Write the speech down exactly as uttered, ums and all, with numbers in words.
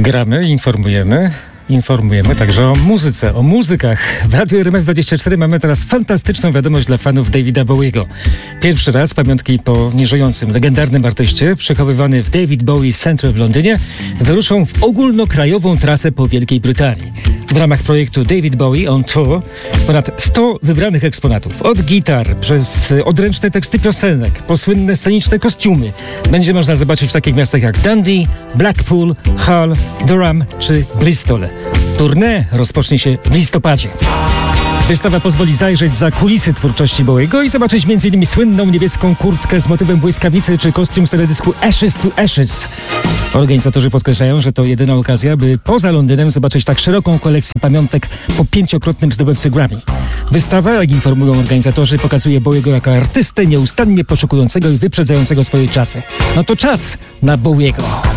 Gramy, informujemy. Informujemy także o muzyce, o muzykach. W Radiu R M F dwadzieścia cztery mamy teraz fantastyczną wiadomość dla fanów Davida Bowiego. Pierwszy raz pamiątki po nieżyjącym, legendarnym artyście, przechowywany w David Bowie Center w Londynie, wyruszą w ogólnokrajową trasę po Wielkiej Brytanii. W ramach projektu David Bowie on Tour ponad sto wybranych eksponatów. Od gitar, przez odręczne teksty piosenek, po słynne sceniczne kostiumy. Będzie można zobaczyć w takich miastach jak Dundee, Blackpool, Hull, Durham czy Bristol. Tournée rozpocznie się w listopadzie. Wystawa pozwoli zajrzeć za kulisy twórczości Bowiego i zobaczyć między innymi słynną niebieską kurtkę z motywem błyskawicy czy kostium z teledysku Ashes to Ashes. Organizatorzy podkreślają, że to jedyna okazja, by poza Londynem zobaczyć tak szeroką kolekcję pamiątek po pięciokrotnym zdobywcy Grammy. Wystawa, jak informują organizatorzy, pokazuje Bowiego jako artystę nieustannie poszukującego i wyprzedzającego swoje czasy. No to czas na Bowiego.